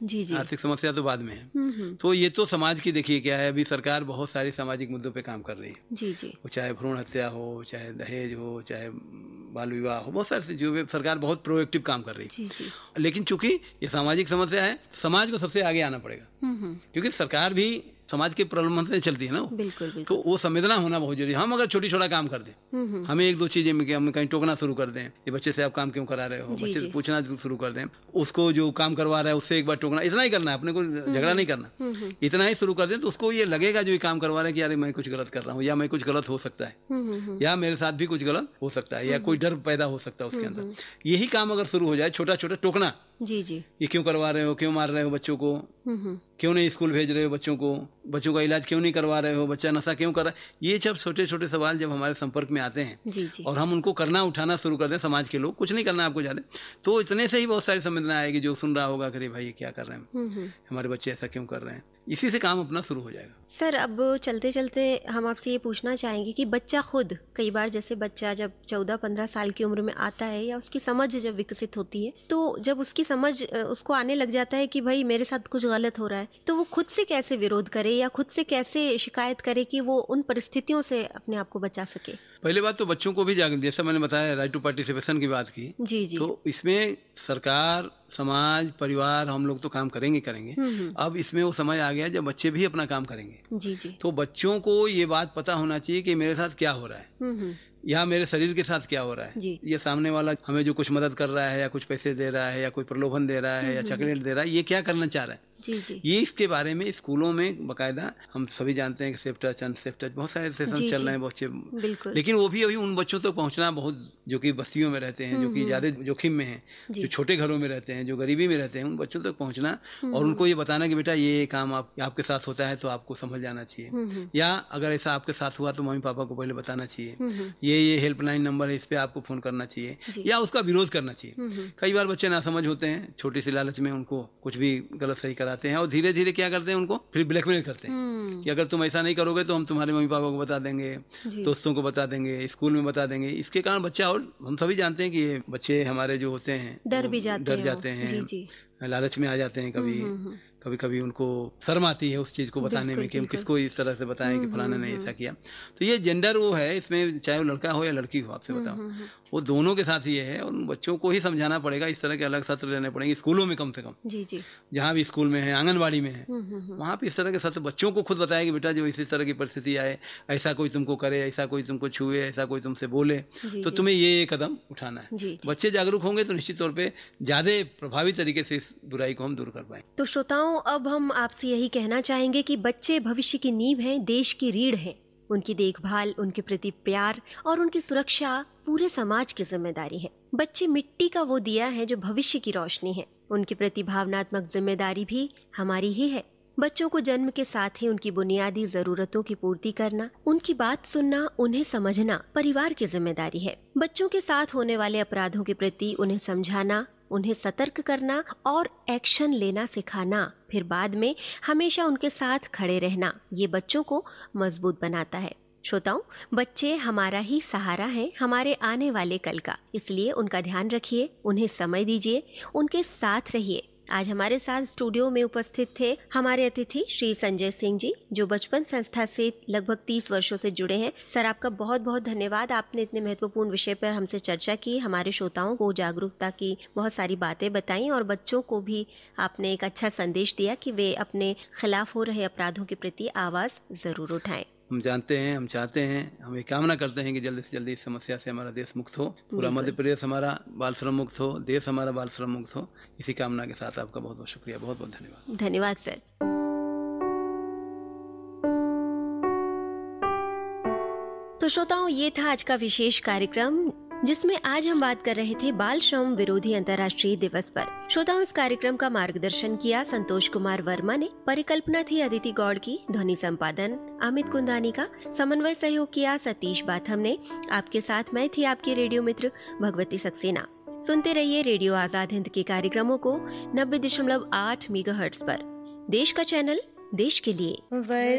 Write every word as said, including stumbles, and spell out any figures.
जी जी। आर्थिक समस्या तो बाद में है। तो ये तो समाज की देखिए क्या है, अभी सरकार बहुत सारी सामाजिक मुद्दों पे काम कर रही है। जी जी। वो चाहे भ्रूण हत्या हो, चाहे दहेज हो, चाहे बाल विवाह हो, बहुत सारी जो सरकार बहुत प्रोएक्टिव काम कर रही है। जी जी। लेकिन चूंकि ये सामाजिक समस्या है, समाज को सबसे आगे आना पड़ेगा, क्योंकि सरकार भी समाज के प्रलोभन से चलती है ना। बिल्कुल बिल्कुल। तो वो संवेदना होना बहुत जरूरी है। हम अगर छोटी छोटा काम कर दें, हमें एक दो चीजें में हम कहीं टोकना शुरू कर दें, ये बच्चे से आप काम क्यों करा रहे हो, बच्चे से पूछना शुरू कर दें, उसको जो काम करवा रहा है उससे एक बार टोकना, इतना ही करना है, अपने को झगड़ा नहीं करना, इतना ही शुरू कर दें तो उसको ये लगेगा जो ये काम करवा रहा है कि यार मैं कुछ गलत कर रहा हूँ, या मैं कुछ गलत हो सकता है, या मेरे साथ भी कुछ गलत हो सकता है, या कोई डर पैदा हो सकता है उसके अंदर। यही काम अगर शुरू हो जाए, छोटा छोटा टोकना, जी जी, ये क्यों करवा रहे हो, क्यों मार रहे हो बच्चों को, क्यों नहीं स्कूल भेज रहे हो बच्चों को, बच्चों का इलाज क्यों नहीं करवा रहे हो, बच्चा नशा क्यों कर रहा है, ये सब छोटे छोटे सवाल जब हमारे संपर्क में आते हैं जी जी, और हम उनको करना उठाना शुरू कर दें, समाज के लोग, कुछ नहीं करना आपको ज्यादा, तो इतने से ही बहुत सारी संवेदना आएगी। जो सुन रहा होगा कि भाई ये क्या कर रहे हैं, हमारे बच्चे ऐसा क्यों कर रहे हैं, इसी से काम अपना शुरू हो जाएगा। सर अब चलते चलते हम आपसे ये पूछना चाहेंगे कि बच्चा खुद, कई बार जैसे बच्चा जब चौदह पंद्रह साल की उम्र में आता है या उसकी समझ जब विकसित होती है, तो जब उसकी समझ उसको आने लग जाता है कि भाई मेरे साथ कुछ गलत हो रहा है, तो वो खुद से कैसे विरोध करे या खुद से कैसे शिकायत करे कि वो उन परिस्थितियों से अपने आप को बचा सके? पहली बात तो बच्चों को भी जागरूक, जैसा मैंने बताया राइट टू पार्टिसिपेशन की बात की, जी जी, तो इसमें सरकार, समाज, परिवार, हम लोग तो काम करेंगे करेंगे। अब इसमें वो समय आ गया जब बच्चे भी अपना काम करेंगे। जी जी, तो बच्चों को ये बात पता होना चाहिए कि मेरे साथ क्या हो रहा है, या मेरे शरीर के साथ क्या हो रहा है, ये सामने वाला हमें जो कुछ मदद कर रहा है या कुछ पैसे दे रहा है या कोई प्रलोभन दे रहा है या चॉकलेट दे रहा है, ये क्या करना चाह रहा है। जी जी, ये इसके बारे में स्कूलों में बकायदा, हम सभी जानते हैं कि सेफ टच, अनसेफ टच, बहुत सारे सेशन चल रहे हैं बच्चे, लेकिन वो भी अभी उन बच्चों तक पहुंचना बहुत, जो कि बस्तियों में रहते हैं, जो कि ज्यादा जोखिम में हैं, जो छोटे घरों में रहते हैं, जो गरीबी में रहते हैं, उन बच्चों तक पहुंचना और उनको ये बताना कि बेटा ये काम आप, आपके साथ होता है तो आपको समझ जाना चाहिए, या अगर ऐसा आपके साथ हुआ तो मम्मी पापा को पहले बताना चाहिए, ये ये हेल्पलाइन नंबर है, इस पे आपको फोन करना चाहिए, या उसका विरोध करना चाहिए। कई बार बच्चे नासमझ होते हैं, छोटी सी लालच में उनको कुछ भी गलत सही कराते हैं और धीरे धीरे क्या करते हैं, उनको फिर ब्लैकमेल करते हैं कि अगर तुम ऐसा नहीं करोगे तो हम तुम्हारे मम्मी पापा को बता देंगे, दोस्तों को बता देंगे, स्कूल में बता देंगे। इसके कारण बच्चा, और हम सभी जानते हैं कि ये बच्चे हमारे जो होते हैं डर भी जाते डर जाते हैं, लालच में आ जाते हैं, कभी कभी कभी उनको शर्म आती है उस चीज को बताने में कि हम किसको इस तरह से बताएं कि फलाना ने ऐसा किया। तो ये जेंडर वो है, इसमें चाहे वो लड़का हो या लड़की हो, आपसे बताओ, वो दोनों के साथ ये है, और उन बच्चों को ही समझाना पड़ेगा। इस तरह के अलग सत्र लेने पड़ेंगे स्कूलों में, कम से कम जी जी, जहाँ भी स्कूल में है, आंगनबाड़ी में है, वहाँ पे इस तरह के सत्र बच्चों को खुद बताया कि बेटा जो इस तरह की परिस्थिति आए, ऐसा कोई तुमको करे, ऐसा कोई तुमको छुए, ऐसा कोई तुमसे बोले, तो तुम्हें ये ये कदम उठाना है। बच्चे जागरूक होंगे तो निश्चित तौर पर ज्यादा प्रभावी तरीके से इस बुराई को हम दूर कर पाएंगे। तो श्रोताओं, अब हम आपसे यही कहना चाहेंगे कि बच्चे भविष्य की नींव हैं, देश की रीढ़ हैं। उनकी देखभाल, उनके प्रति प्यार और उनकी सुरक्षा पूरे समाज की जिम्मेदारी है। बच्चे मिट्टी का वो दिया है जो भविष्य की रोशनी है। उनके प्रति भावनात्मक जिम्मेदारी भी हमारी ही है। बच्चों को जन्म के साथ ही उनकी बुनियादी जरूरतों की पूर्ति करना, उनकी बात सुनना, उन्हें समझना परिवार की जिम्मेदारी है। बच्चों के साथ होने वाले अपराधों के प्रति उन्हें समझाना, उन्हें सतर्क करना और एक्शन लेना सिखाना, फिर बाद में हमेशा उनके साथ खड़े रहना, ये बच्चों को मजबूत बनाता है। श्रोताओं, बच्चे हमारा ही सहारा हैं, हमारे आने वाले कल का, इसलिए उनका ध्यान रखिए, उन्हें समय दीजिए, उनके साथ रहिए। आज हमारे साथ स्टूडियो में उपस्थित थे हमारे अतिथि श्री संजय सिंह जी, जो बचपन संस्था से लगभग तीस वर्षों से जुड़े हैं। सर, आपका बहुत बहुत धन्यवाद। आपने इतने महत्वपूर्ण विषय पर हमसे चर्चा की, हमारे श्रोताओं को जागरूकता की बहुत सारी बातें बताई और बच्चों को भी आपने एक अच्छा संदेश दिया कि वे अपने खिलाफ हो रहे अपराधों के प्रति आवाज जरूर उठाएं। हम जानते हैं, हम चाहते हैं, हम ये कामना करते हैं कि जल्दी से जल्दी इस समस्या से हमारा देश मुक्त हो, पूरा मध्य प्रदेश हमारा बाल श्रम मुक्त हो, देश हमारा बाल श्रम मुक्त हो। इसी कामना के साथ आपका बहुत बहुत शुक्रिया, बहुत बहुत धन्यवाद। धन्यवाद सर। तो श्रोताओं, ये था आज का विशेष कार्यक्रम जिसमें आज हम बात कर रहे थे बाल श्रम विरोधी अंतर्राष्ट्रीय दिवस पर। श्रोताओं, इस कार्यक्रम का मार्गदर्शन किया संतोष कुमार वर्मा ने, परिकल्पना थी अदिति गौड़ की, ध्वनि संपादन अमित कुंदानी का, समन्वय सहयोग किया सतीश बाथम ने। आपके साथ मैं थी आपकी रेडियो मित्र भगवती सक्सेना। सुनते रहिए रेडियो आजाद हिंद के कार्यक्रमों को नब्बे दशमलव आठ मेगाहर्ट्ज पर। देश का चैनल, देश के लिए।